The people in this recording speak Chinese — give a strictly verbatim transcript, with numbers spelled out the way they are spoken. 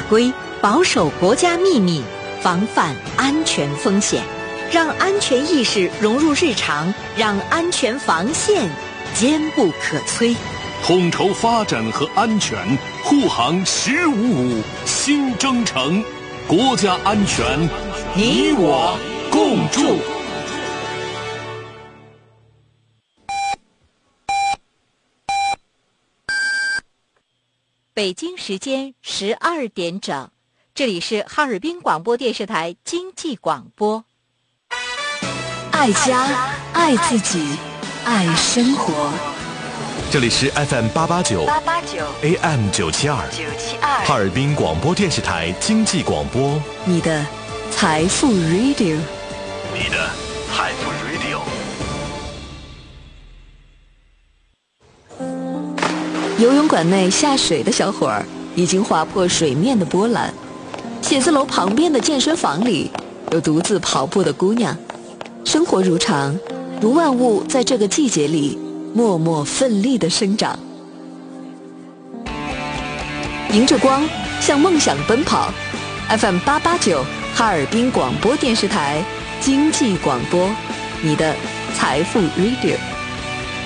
规，保守国家秘密，防范安全风险，让安全意识融入日常，让安全防线坚不可摧。 统筹发展和安全，护航十五五新征程，国家安全，你我共筑。 北京时间十二点整，这里是哈尔滨广播电视台经济广播。 爱家，爱自己，爱生活。 这里是 F M 八八九 A M 九七二哈尔滨广播电视台经济广播， 你的财富 Radio， 你的财富 Radio。 游泳馆内下水的小伙儿已经划破水面的波澜，写字楼旁边的健身房里有独自跑步的姑娘。生活如常，如万物在这个季节里默默奋力地生长，迎着光向梦想奔跑。 F M 八八九哈尔滨广播电视台经济广播，你的财富 Radio。